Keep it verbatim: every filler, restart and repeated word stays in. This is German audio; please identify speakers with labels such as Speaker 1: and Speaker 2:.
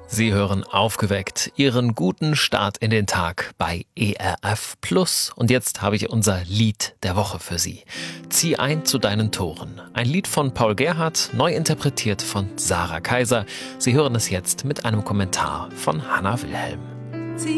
Speaker 1: Sie hören Aufgeweckt, Ihren guten Start in den Tag bei E R F Plus. Und jetzt habe ich unser Lied der Woche für Sie. Zieh ein zu deinen Toren. Ein Lied von Paul Gerhardt, neu interpretiert von Sarah Kaiser. Sie hören es jetzt mit einem Kommentar von Hannah Wilhelm.